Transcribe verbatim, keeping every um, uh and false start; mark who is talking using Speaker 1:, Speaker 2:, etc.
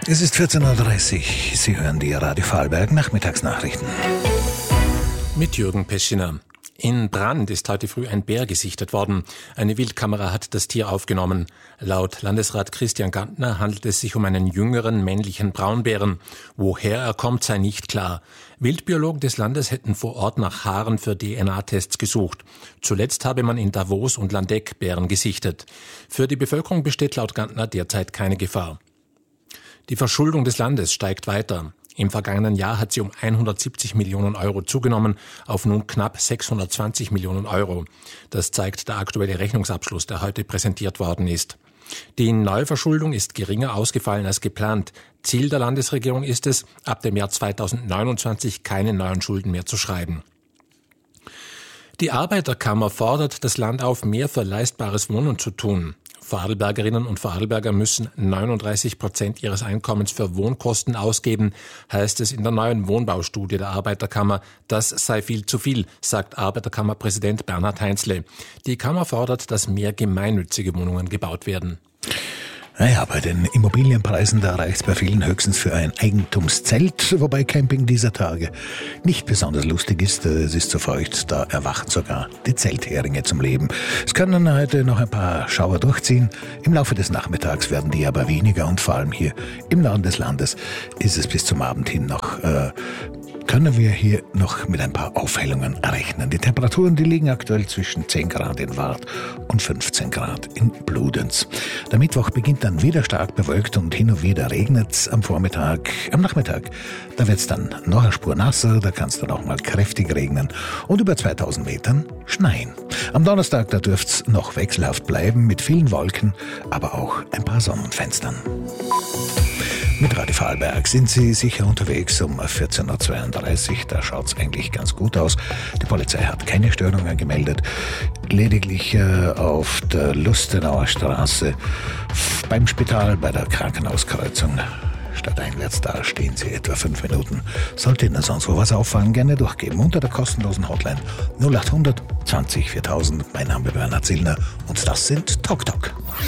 Speaker 1: Es ist vierzehn Uhr dreißig. Sie hören die Radio Vorarlberg Nachmittagsnachrichten.
Speaker 2: Mit Jürgen Peschiner. In Brand ist heute früh ein Bär gesichtet worden. Eine Wildkamera hat das Tier aufgenommen. Laut Landesrat Christian Gantner handelt es sich um einen jüngeren männlichen Braunbären. Woher er kommt, sei nicht klar. Wildbiologen des Landes hätten vor Ort nach Haaren für D N A-Tests gesucht. Zuletzt habe man in Davos und Landeck Bären gesichtet. Für die Bevölkerung besteht laut Gantner derzeit keine Gefahr. Die Verschuldung des Landes steigt weiter. Im vergangenen Jahr hat sie um hundertsiebzig Millionen Euro zugenommen, auf nun knapp sechshundertzwanzig Millionen Euro. Das zeigt der aktuelle Rechnungsabschluss, der heute präsentiert worden ist. Die Neuverschuldung ist geringer ausgefallen als geplant. Ziel der Landesregierung ist es, ab dem Jahr zweitausendneunundzwanzig keine neuen Schulden mehr zu schreiben. Die Arbeiterkammer fordert das Land auf, mehr für leistbares Wohnen zu tun. Vorarlbergerinnen und Vorarlberger müssen neununddreißig Prozent ihres Einkommens für Wohnkosten ausgeben, heißt es in der neuen Wohnbaustudie der Arbeiterkammer. Das sei viel zu viel, sagt Arbeiterkammerpräsident Bernhard Heinzle. Die Kammer fordert, dass mehr gemeinnützige Wohnungen gebaut werden.
Speaker 1: Naja, bei den Immobilienpreisen, da reicht es bei vielen höchstens für ein Eigentumszelt, wobei Camping dieser Tage nicht besonders lustig ist. Es ist so feucht, da erwachen sogar die Zeltheringe zum Leben. Es können heute noch ein paar Schauer durchziehen. Im Laufe des Nachmittags werden die aber weniger und vor allem hier im Norden des Landes ist es bis zum Abend hin noch äh, können wir hier noch mit ein paar Aufhellungen rechnen. Die Temperaturen, die liegen aktuell zwischen zehn Grad in Wart und fünfzehn Grad in Bludenz. Der Mittwoch beginnt dann wieder stark bewölkt und hin und wieder regnet es am Vormittag. Am Nachmittag, da wird es dann noch eine Spur nasser, da kann es dann auch mal kräftig regnen und über zweitausend Metern schneien. Am Donnerstag, da dürfte es noch wechselhaft bleiben mit vielen Wolken, aber auch ein paar Sonnenfenstern. Mit Radio Vorarlberg sind Sie sicher unterwegs um vierzehn Uhr zweiunddreißig. Da schaut es eigentlich ganz gut aus. Die Polizei hat keine Störungen gemeldet. Lediglich äh, auf der Lustenauer Straße beim Spital bei der Krankenhauskreuzung stadteinwärts, da stehen Sie etwa fünf Minuten. Sollte Ihnen sonst wo was auffallen, gerne durchgeben unter der kostenlosen Hotline null achthundert zwanzig viertausend. Mein Name ist Bernhard Zillner und das sind Talk Talk.